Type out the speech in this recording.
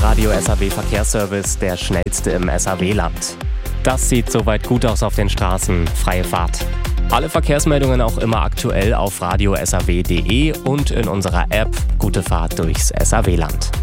Radio SAW Verkehrsservice, der schnellste im SAW-Land. Das sieht soweit gut aus auf den Straßen. Freie Fahrt. Alle Verkehrsmeldungen auch immer aktuell auf radiosaw.de und in unserer App. Gute Fahrt durchs SAW-Land.